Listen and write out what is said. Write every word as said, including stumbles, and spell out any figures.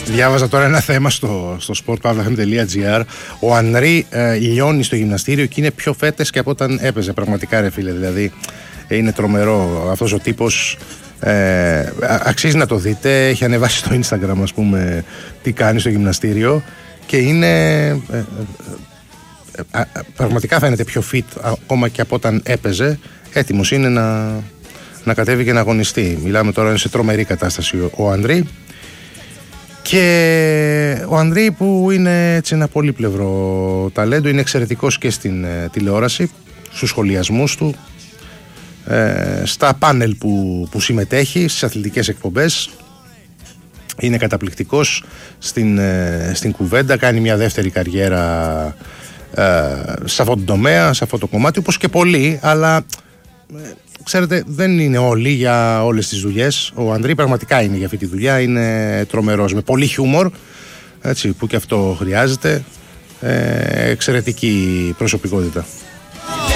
Διάβαζα τώρα ένα θέμα στο, στο sportpavlafm τελεία gr. Ο Ανρί ε, λιώνει στο γυμναστήριο και είναι πιο φέτες και από όταν έπαιζε. Πραγματικά, ρε φίλε, δηλαδή είναι τρομερό αυτός ο τύπος. Ε, αξίζει να το δείτε. Έχει ανεβάσει στο Instagram, ας πούμε, τι κάνει στο γυμναστήριο και είναι ε, ε, ε, ε, πραγματικά φαίνεται πιο fit ακόμα και από όταν έπαιζε. Έτοιμος είναι να, να κατέβει και να αγωνιστεί. Μιλάμε τώρα σε τρομερή κατάσταση ο, ο Ανρί. Και ο Ανδρή, που είναι έτσι ένα πολύπλευρο ταλέντο, είναι εξαιρετικός και στην ε, τηλεόραση, στους σχολιασμούς του, ε, στα πάνελ που, που συμμετέχει, στις αθλητικές εκπομπές. Είναι καταπληκτικός στην, ε, στην κουβέντα, κάνει μια δεύτερη καριέρα ε, σε αυτό το τομέα, σε αυτό το κομμάτι, όπως και πολλοί, αλλά... Ε, ξέρετε, δεν είναι όλοι για όλες τις δουλειές. Ο Ανδρή πραγματικά είναι για αυτή τη δουλειά. Είναι τρομερός, με πολύ χιούμορ, έτσι, που και αυτό χρειάζεται. Ε, εξαιρετική προσωπικότητα.